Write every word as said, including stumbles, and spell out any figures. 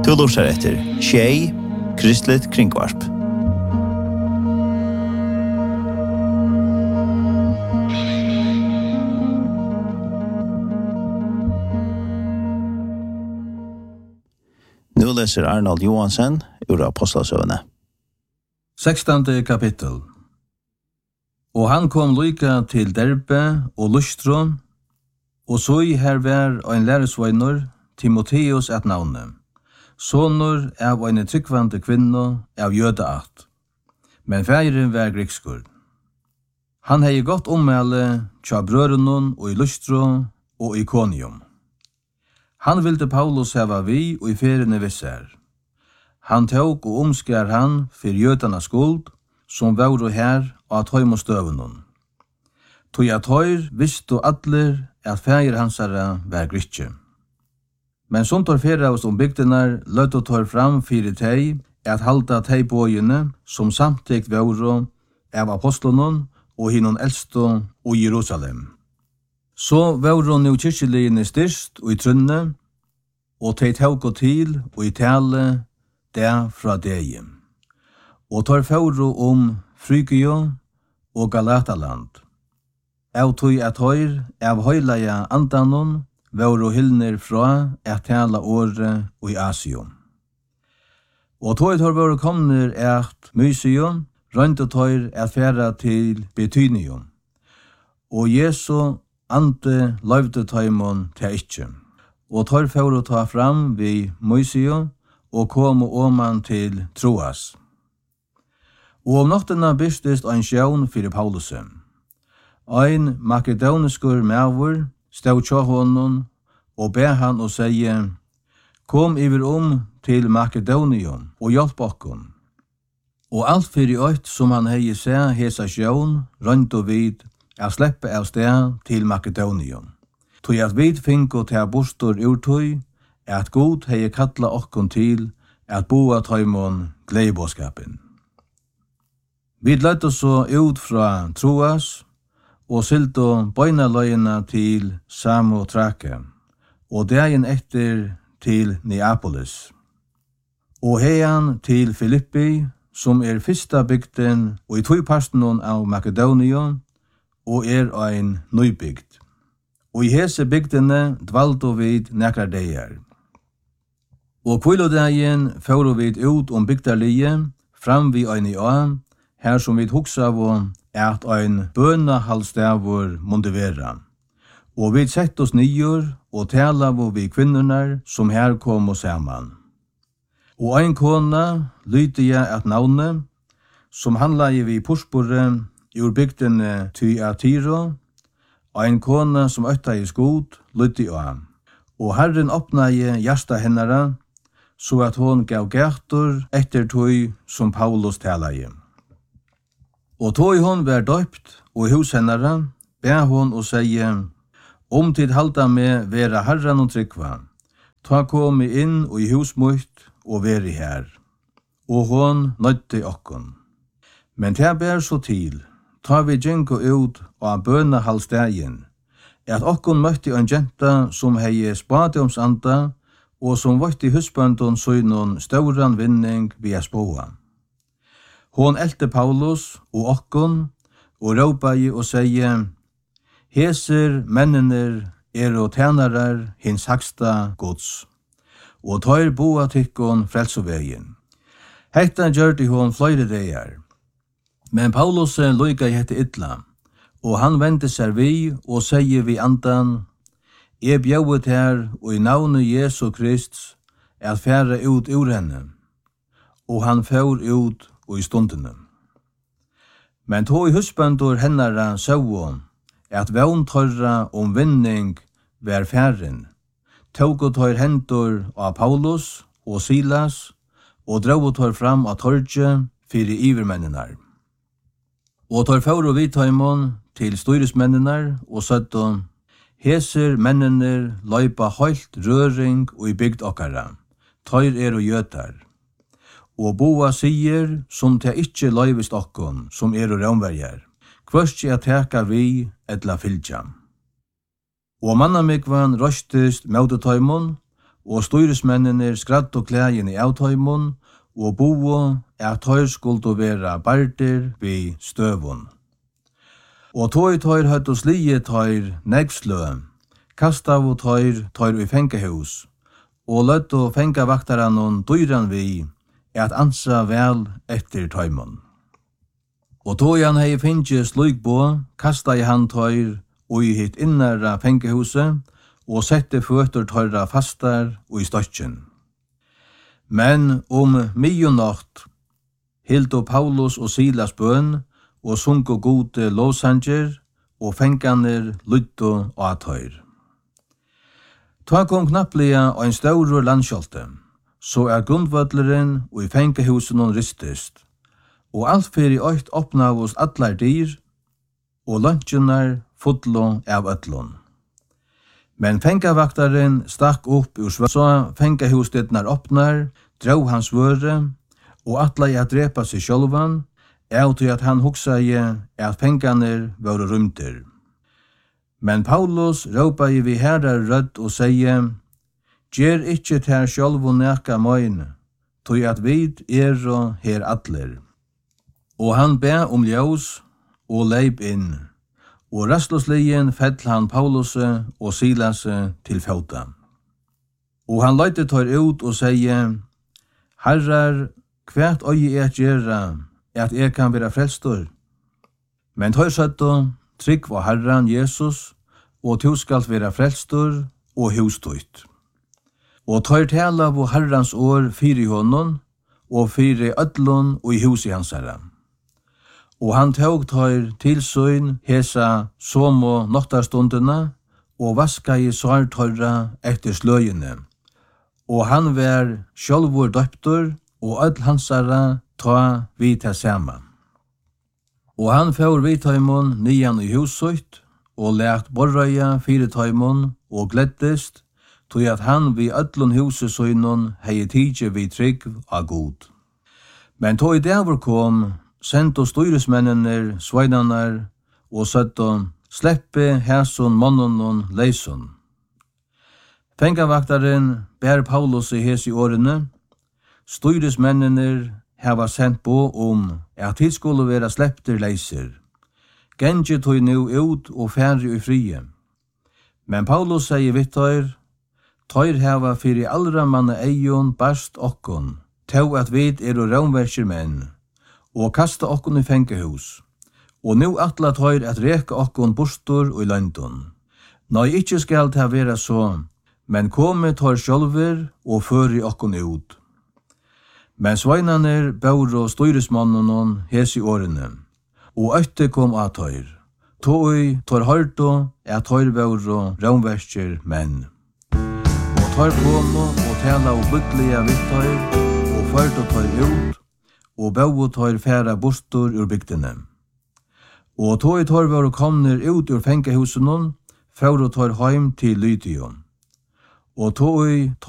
Du lurer etter Tjej, Kristligt Kringvarp. Nu läser Arnold Johansen ur Apostlasövne. sextonde kapittel. Og han kom lyka til Derbe og Lystro, og så i her var ein læresveinur, Timotheus et navne, sonur av ein tryggvande kvinno av jødeart, men færen var grekskur. Han hei godt ommæle tja brørunnen og i Lystro og i Iconium. Han vilde Paulus hava vi og i ferene visser. Han tåg og omskær han for jødarnas skuld, som var her og at høym og støvenen. Tog at høyr visste atler at fægir hansara var gritje. Men som tar færa oss om bygdenar, løtt og tar fram fire teg, at halda teg bøyene, som samtidig var av apostlonen og hinnon eldstå og Jerusalem. Så var hun jo kyrkjeligene styrst og i trunne, og teg tåg og til og i tale der fra deg. Og tar færo om Frygio og Galataland. Av tog at høyr av høyleia andanon, var hilner fra at tala åre og i Asium. Og tog tar var komner et Mysium, rønt og tog at færa til Betynium. Og Jesu ante løyvde taimon til ikkje. Og tar for å ta fram vi Mysium og kom oman til Troas. Og om noktena bystist ein sjøvn fyrir Paulusem. Ein makedoniskur mævur stod tja honom og be han og sige, kom iver om til Makedonium og hjelp okkon. Og alt fyrir øyt som han hei se hesa sjøvn, rønt og vid, er sleppe av sted til Makedonium. Tog at vid finko til bostor urtøy, at god hei kalla okkon til at boa tøymon gleibåskapen. Vi lett oss så ut fra Troas, og silto bøynaløyina til Samotrake, og dagen etter til Neapolis. Og heian til Filippi, som er fyrsta bygden og i tøyparstenon av Makedonium, og er ein nøybygd. Og i hese bygdene dvaldo vid nekrar deir. Og kvilodagin føro vid ut om bygdarlige, fram vi ein i a, her som vi hugsa av at ein bøna halvstavur munde vera. Og vi sett oss nyer og tala av vi kvinnorna som her kom oss saman. Og ein kona lydde jeg at navne, som handla i vi porspore ur bygdene Tyatiro, ein kona som øtta i skod lydde jeg. Og Herren åpna i hjärsta hennara, så at hon gav gærtur etter tøy som Paulus tala i. Og tog hon var døypt, og i hos hennara, be hon og sige, om tid halda med vera herran og tryggva, ta komi inn og i hus mot og veri her. Og hon nøytte okkon. Men ta ber så til, ta vi djenko ut av bøna halvstegin, at okkon møtti en jenta som hei spadiumsanda, og som vart i husbøndon søgnon stauran vinning via spåa. Hon elte Paulus og okkon, og råpai og seie, heser mennener er og tænarar hins haksta gods, og tar boa tykkon frelsovegin. Hetta gjørte hon fløyre deir. Men Paulus loika i hette illa, og han vendte seg vi og seie vi andan, jeg bjauet her og i navnet Jesu Krist at færa ut ur henne, og han fær ut og i stundene. Men tog i husbandur hennara sauon, at vevn tørra om vinning var færen, tog og tør hendur av Paulus og Silas, og drog og tør fram av torget fyrir ivermennenar. Og tør fær og vidtøymon til styresmennenar og søtton, heser mennener løypa høylt røring og i bygd okkara, tøyr er og gjøtar. Og boa sier som te ikkje løyvist okkon, som er og raunverjar, kvørstje at teka vi etla fylgja. Og mannamikvan røstist møtetøymon, og styresmennene skratt og klægen i avtøymon, og boo at tøyr skulle være barder vi støvun. Og tøy tøyr høtt og slie tøyr negslø, kastav og tøyr tøyr i fengahus, og løtt og fengavaktaran dyran vi, at ansa vel etter tøymon. Og tøy han hei finnje slik bo, kasta i han tøyr og i hitt innara fengahuset, og sette føtter tøyra fastar og i støtjen. Men om midjonatt hildo Paulus og Silas bøn, og sunko gode lovsanger, og fenganer lyddo og atøyr. Ta kom knapplega og en staurur landskjolte, så er grundvødleren og i fengahusen hon ristist, og alt fyrir øyt oppna hos allar dyr, og lunsjenar fotlo av ötlun. Men fengavaktaren stakk upp ur svör, så fengahusdetnar oppnar, drog hans vøre, og atla i at drepa seg sjálvan, er til at han hugsaði at fenganer var rymter. Men Paulus råpa i vi herrar rødd og seie, «Gjer ikkje ter sjálvu neka møyne, tog at vid er og her atler.» Og han be om ljós og leip inn, og rastløslien fell han Paulus og Silas til fauta. Og han løyte tør ut og seie, «Herrar, kvært øye er gjerra, at jeg kan være frelstor?» Men tør søtto, trygg var Herran Jesus, og tu skal være frelstor og hustøyt. Og tør tala på Herrans år fyri honom, og fyri ødlon og i huset hans herra. Og han tog tør tilsøyn hesa somo noktarstundina, og vaska i svartørra etter sløyene. Og han var sjálvur døptur, og ødl hansara ta vi til saman. Og han får vi taimon nian i huset, og lært borrøya fire taimon, og gleddest, tog at han vi ødlun huset søynon hei tidje vi trygg av god. Men tog i davur kom, sendt og styresmennene sveinarnar, og søtto, sleppe hæson monnonon leison. Fengavaktaren bær Paulus i hes i årene, styresmennene hava sendt på om at tid skulle være sleppter leiser. Gengi tog nu ut og færre i frie. Men Paulus sier vittøyr, tøyr hava fyri allra manna eion barst okkon, tau at vid er og raunverkir menn, og kasta okkon i fengahus. Og nu atla tøyr at reka okkon bostur og i løndun. Nei, ikkje skal ta vera så, men komme tøyr sjálver og føri okkon ut. Men sveinaner bauro styresmannen hes i årene, og øtte kom av tøyr. Tøy tør hørto er tøyr bauro raunverkir menn. Og tøyr komo og tala og bygglega vittøyr, og førto tøyr ut, og bau tøyr færa bostur ur bygdene. Og tøy tøyr bauro komner ut ur fengahusen, færo tøyr heim til Lydion. Og tøy